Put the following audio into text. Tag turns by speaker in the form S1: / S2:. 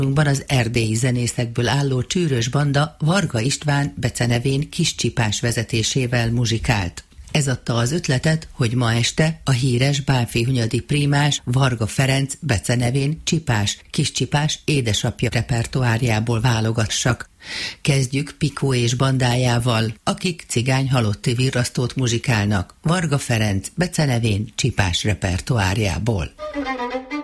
S1: az erdélyi zenészekből álló csűrös banda Varga István becenevén Kis Csipás vezetésével muzsikált. Ez adta az ötletet, hogy ma este a híres bánfi-hunyadi prímás Varga Ferenc becenevén Csipás, Kis Csipás édesapja repertoárjából válogassak. Kezdjük Pikó és bandájával, akik cigány halotti virrasztót muzsikálnak Varga Ferenc becenevén Csipás repertoárjából.